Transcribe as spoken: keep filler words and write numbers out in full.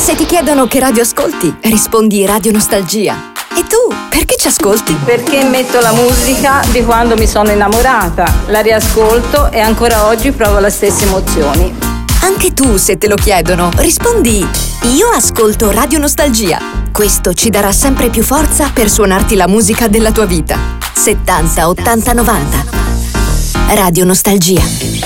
Se ti chiedono che radio ascolti, rispondi Radio Nostalgia. E tu, perché ci ascolti? Perché metto la musica di quando mi sono innamorata, la riascolto e ancora oggi provo le stesse emozioni. Anche tu, se te lo chiedono, rispondi: io ascolto Radio Nostalgia. Questo ci darà sempre più forza per suonarti la musica della tua vita. settanta, ottanta, novanta. Radio Nostalgia.